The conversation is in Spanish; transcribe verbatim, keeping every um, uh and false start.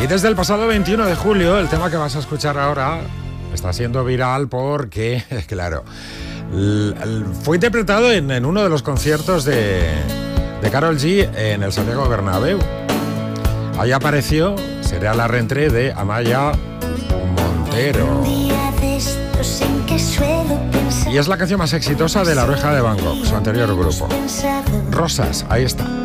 desde el pasado veintiuno de julio, el tema que vas a escuchar ahora está siendo viral porque, claro, l- l- fue interpretado en, en uno de los conciertos de, de Karol G en el Santiago Bernabéu. Ahí apareció, sería la reentrée de Amaya Montero. Y es la canción más exitosa de La Oreja de Van Gogh, su anterior grupo. Rosas, ahí está.